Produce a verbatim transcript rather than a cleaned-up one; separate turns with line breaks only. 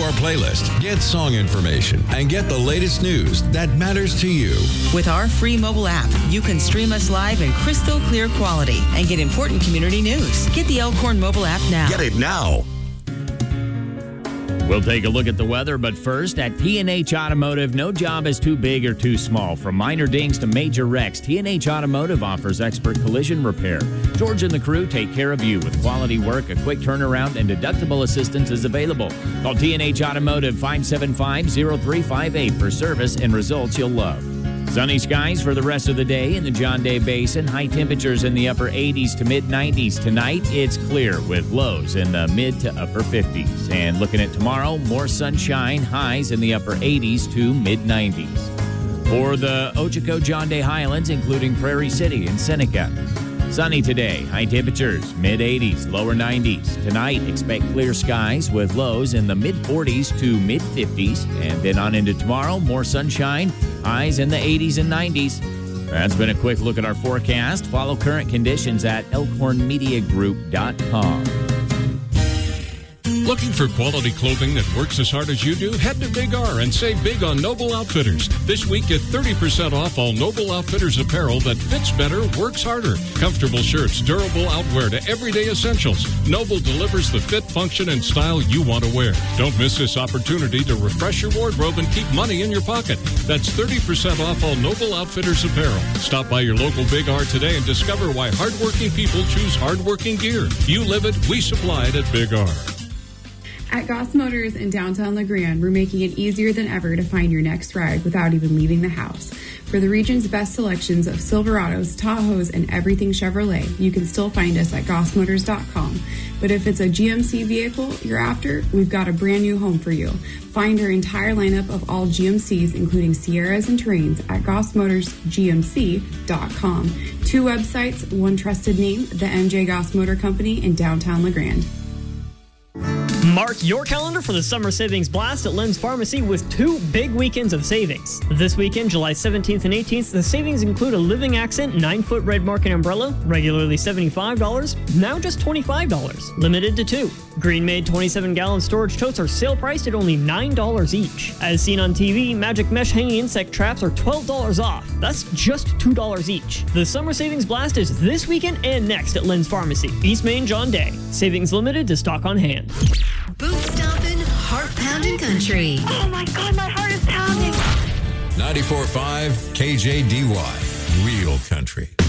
our playlist, get song information, and get the latest news that matters to you.
With our free mobile app, you can stream us live in crystal clear quality and get important community news. Get the Elkhorn mobile app now.
Get it now.
We'll take a look at the weather, but first, at T and H Automotive, no job is too big or too small. From minor dings to major wrecks, T and H Automotive offers expert collision repair. George and the crew take care of you with quality work, a quick turnaround, and deductible assistance is available. Call T and H Automotive five seven five, zero three five eight for service and results you'll love. Sunny skies for the rest of the day in the John Day Basin. High temperatures in the upper eighties to mid nineties. Tonight, it's clear with lows in the mid to upper fifties. And looking at tomorrow, more sunshine, highs in the upper eighties to mid nineties. For the Ochoco John Day Highlands, including Prairie City and Seneca. Sunny today, high temperatures, mid eighties, lower nineties. Tonight, expect clear skies with lows in the mid forties to mid fifties. And then on into tomorrow, more sunshine, highs in the eighties and nineties. That's been a quick look at our forecast. Follow current conditions at elkhorn media group dot com.
Looking for quality clothing that works as hard as you do? Head to Big R and save big on Noble Outfitters. This week, get thirty percent off all Noble Outfitters apparel that fits better, works harder. Comfortable shirts, durable outwear to everyday essentials. Noble delivers the fit, function, and style you want to wear. Don't miss this opportunity to refresh your wardrobe and keep money in your pocket. That's thirty percent off all Noble Outfitters apparel. Stop by your local Big R today and discover why hardworking people choose hardworking gear. You live it, we supply it at Big R.
At Goss Motors in downtown LeGrand, we're making it easier than ever to find your next ride without even leaving the house. For the region's best selections of Silverados, Tahoes, and everything Chevrolet, you can still find us at goss motors dot com. But if it's a G M C vehicle you're after, we've got a brand new home for you. Find our entire lineup of all G M Cs, including Sierras and Terrains, at goss motors g m c dot com. Two websites, one trusted name, the M J Goss Motor Company in downtown LeGrand.
Mark your calendar for the Summer Savings Blast at Lynn's Pharmacy with two big weekends of savings. This weekend, July seventeenth and eighteenth, the savings include a Living Accent nine foot red market umbrella, regularly seventy-five dollars, now just twenty-five dollars, limited to two. Green Made twenty-seven gallon storage totes are sale priced at only nine dollars each. As seen on T V, Magic Mesh hanging insect traps are twelve dollars off. That's just two dollars each. The Summer Savings Blast is this weekend and next at Lynn's Pharmacy, East Main, John Day. Savings limited to stock on hand.
Boot stomping, heart pounding country.
Oh my God, my heart is pounding.
ninety-four point five K J D Y, real country.